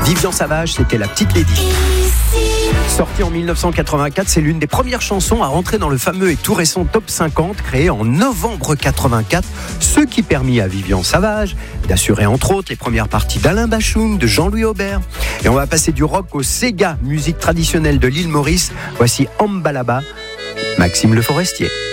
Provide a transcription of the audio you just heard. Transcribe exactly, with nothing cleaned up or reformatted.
Vivian Savage, c'était La Petite Lady. Sortie en dix-neuf cent quatre-vingt-quatre, c'est l'une des premières chansons à rentrer dans le fameux et tout récent Top cinquante créé en novembre quatre-vingt-quatre, ce qui permit à Vivian Savage d'assurer entre autres les premières parties d'Alain Bachung, de Jean-Louis Aubert. Et on va passer du rock au Sega, musique traditionnelle de l'île Maurice. Voici Ambalaba, Maxime Le Forestier.